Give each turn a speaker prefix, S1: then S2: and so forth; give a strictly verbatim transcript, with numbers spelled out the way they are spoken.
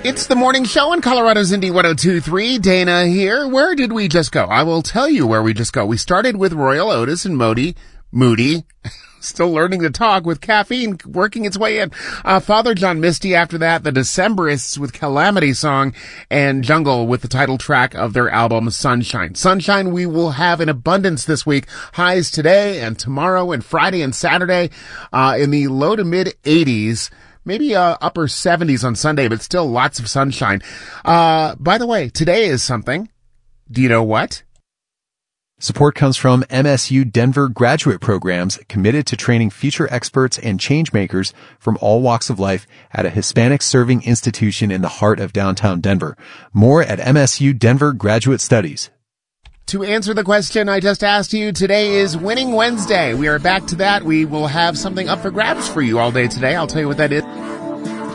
S1: It's the morning show on Colorado's Indie one oh two point three. Dana here. Where did we just go? I will tell you where we just go. We started with Royal Otis and Modi, Moody, still learning to talk with caffeine working its way in. Uh, Father John Misty after that, the Decemberists with Calamity Song, and Jungle with the title track of their album Sunshine. Sunshine we will have in abundance this week. Highs today and tomorrow and Friday and Saturday uh, in the low to mid eighties. Maybe uh, upper seventies on Sunday, but still lots of sunshine. Uh, by the way, today is something. Do you know what?
S2: Support comes from M S U Denver graduate programs committed to training future experts and change makers from all walks of life at a Hispanic serving institution in the heart of downtown Denver. More at M S U Denver Graduate Studies.
S1: To answer the question I just asked you, today is Winning Wednesday. We are back to that. We will have something up for grabs for you all day today. I'll tell you what that is.